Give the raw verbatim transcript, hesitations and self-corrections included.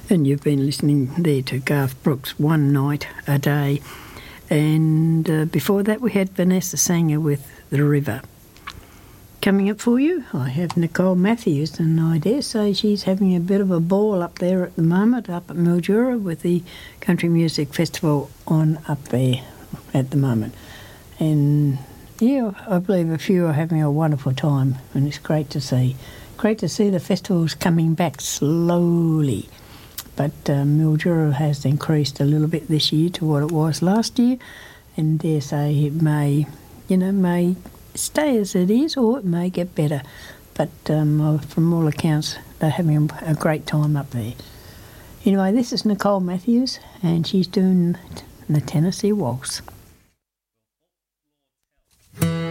And you've been listening there to Garth Brooks, One Night a Day. And uh, before that we had Vanessa Sanger with The River. Coming up for you, I have Nicole Matthews, and I dare say she's having a bit of a ball up there at the moment, up at Mildura, with the Country Music Festival on up there at the moment. And yeah, I believe a few are having a wonderful time, and it's great to see. Great to see the festivals coming back slowly. But um, Mildura has increased a little bit this year to what it was last year, and dare say it may, you know, may stay as it is, or it may get better. But um, from all accounts, they're having a great time up there. Anyway, this is Nicole Matthews, and she's doing the Tennessee Waltz.